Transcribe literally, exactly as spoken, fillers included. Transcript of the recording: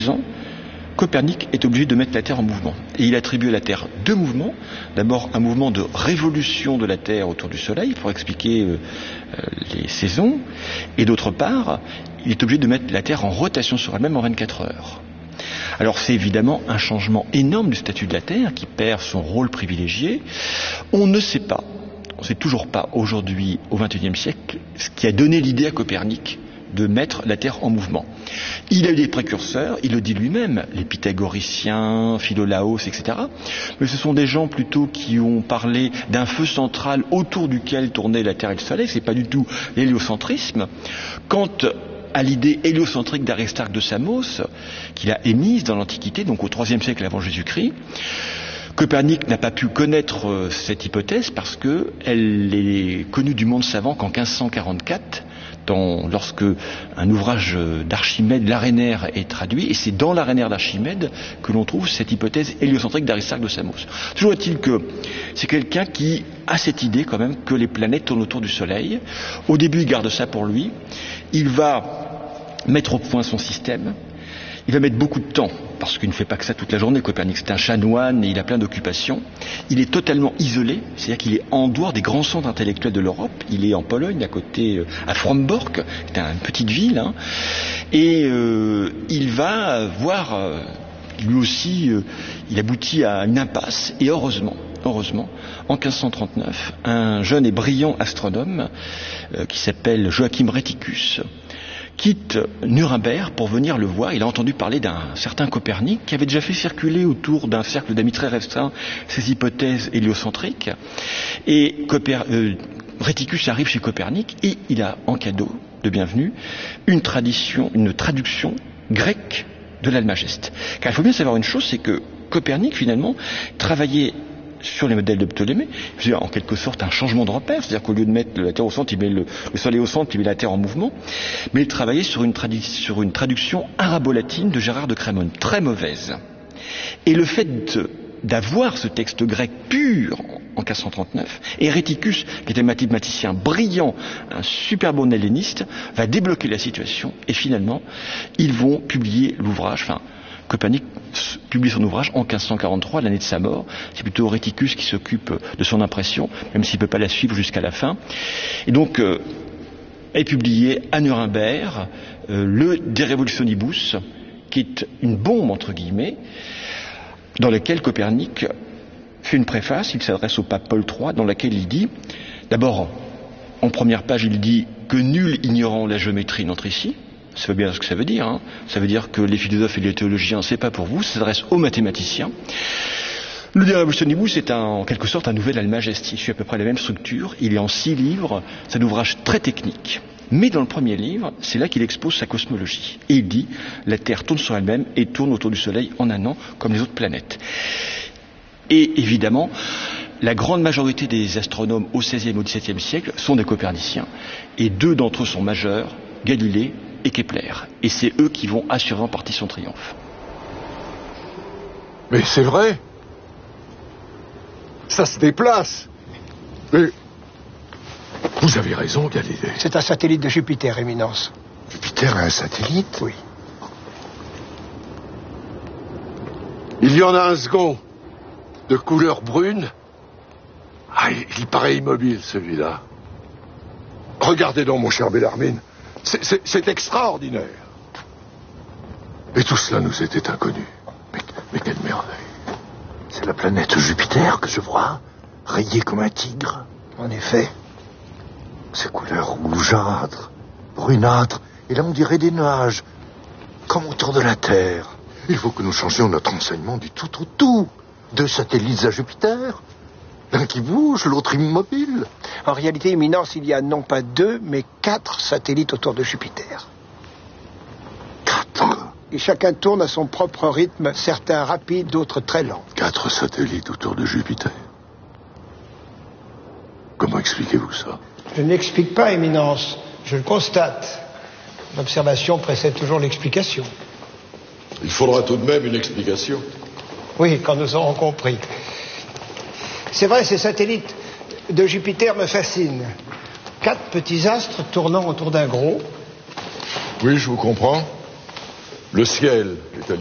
ans, Copernic est obligé de mettre la Terre en mouvement. Et il attribue à la Terre deux mouvements. D'abord, un mouvement de révolution de la Terre autour du Soleil pour expliquer euh, les saisons. Et d'autre part, il est obligé de mettre la Terre en rotation sur elle-même en vingt-quatre heures. Alors c'est évidemment un changement énorme du statut de la Terre qui perd son rôle privilégié. On ne sait pas, on ne sait toujours pas aujourd'hui, au vingt et unième siècle, ce qui a donné l'idée à Copernic de mettre la Terre en mouvement. Il a eu des précurseurs, il le dit lui-même, les pythagoriciens, Philolaos, et cetera. Mais ce sont des gens plutôt qui ont parlé d'un feu central autour duquel tournaient la Terre et le Soleil, c'est pas du tout l'héliocentrisme. Quant à l'idée héliocentrique d'Aristarque de Samos, qu'il a émise dans l'Antiquité, donc au troisième siècle avant Jésus-Christ, Copernic n'a pas pu connaître cette hypothèse parce qu'elle est connue du monde savant qu'en quinze cent quarante-quatre, Dans, lorsque un ouvrage d'Archimède, l'Arénaire, est traduit, et c'est dans l'Arénaire d'Archimède que l'on trouve cette hypothèse héliocentrique d'Aristarque de Samos. Toujours est-il que c'est quelqu'un qui a cette idée quand même que les planètes tournent autour du Soleil. Au début, il garde ça pour lui. Il va mettre au point son système. Il va mettre beaucoup de temps, parce qu'il ne fait pas que ça toute la journée. Copernic, c'est un chanoine et il a plein d'occupations. Il est totalement isolé, c'est-à-dire qu'il est en dehors des grands centres intellectuels de l'Europe. Il est en Pologne, à côté, à Frombork, c'est une petite ville, hein. Et euh, il va voir, euh, lui aussi, euh, il aboutit à une impasse, et heureusement, heureusement, en quinze cent trente-neuf, un jeune et brillant astronome euh, qui s'appelle Joachim Rheticus quitte Nuremberg pour venir le voir. Il a entendu parler d'un certain Copernic qui avait déjà fait circuler autour d'un cercle d'amis très restreint ses hypothèses héliocentriques. Et Coper... euh, Rheticus arrive chez Copernic et il a en cadeau de bienvenue une tradition, une traduction grecque de l'Almageste. Car il faut bien savoir une chose, c'est que Copernic finalement travaillait sur les modèles de Ptolémée, c'est en quelque sorte un changement de repère, c'est-à-dire qu'au lieu de mettre la Terre au centre, il met le, le Soleil au centre, il met la Terre en mouvement, mais il travaillait sur une, tradu- sur une traduction arabo-latine de Gérard de Crémone, très mauvaise. Et le fait de, d'avoir ce texte grec pur en quinze cent trente-neuf, et Rheticus, qui était mathématicien brillant, un super bon helléniste, va débloquer la situation, et finalement, ils vont publier l'ouvrage, enfin, Copernic publie son ouvrage en quinze cent quarante-trois, l'année de sa mort. C'est plutôt Rheticus qui s'occupe de son impression, même s'il ne peut pas la suivre jusqu'à la fin. Et donc, euh, est publié à Nuremberg euh, le De Revolutionibus, qui est une bombe, entre guillemets, dans laquelle Copernic fait une préface, il s'adresse au pape Paul trois, dans laquelle il dit, d'abord, en première page, il dit que nul ignorant la géométrie n'entre ici. Ça veut bien ce que ça veut dire, hein. Ça veut dire que les philosophes et les théologiens, c'est pas pour vous, ça s'adresse aux mathématiciens. Le De Revolutionibus est un, en quelque sorte un nouvel Almageste. Il suit à peu près la même structure. Il est en six livres. C'est un ouvrage très technique. Mais dans le premier livre, c'est là qu'il expose sa cosmologie. Et il dit, la Terre tourne sur elle-même et tourne autour du Soleil en un an, comme les autres planètes. Et évidemment, la grande majorité des astronomes au seizième et au dix-septième siècle sont des coperniciens. Et deux d'entre eux sont majeurs, Galilée et Kepler. Et c'est eux qui vont assurer en partie son triomphe. Mais c'est vrai. Ça se déplace. Mais vous avez raison, Galilée. C'est un satellite de Jupiter, Éminence. Jupiter a un satellite? Oui. Il y en a un second, de couleur brune. Ah, il paraît immobile, celui-là. Regardez donc, mon cher Bellarmine. C'est, c'est, c'est extraordinaire. Et tout cela nous était inconnu. Mais, mais quelle merveille. C'est la planète Jupiter que je vois, rayée comme un tigre. En effet. Ces couleurs rougeâtres, brunâtres, et là on dirait des nuages, comme autour de la Terre. Il faut que nous changions notre enseignement du tout au tout. Deux satellites à Jupiter, l'un qui bouge, l'autre immobile. En réalité, Éminence, il y a non pas deux, mais quatre satellites autour de Jupiter. Quatre? Et chacun tourne à son propre rythme, certains rapides, d'autres très lents. Quatre satellites autour de Jupiter. Comment expliquez-vous ça? Je ne l'explique pas, Éminence. Je le constate. L'observation précède toujours l'explication. Il faudra tout de même une explication. Oui, quand nous aurons compris. C'est vrai, ces satellites de Jupiter me fascinent. Quatre petits astres tournant autour d'un gros. Oui, je vous comprends. Le ciel est à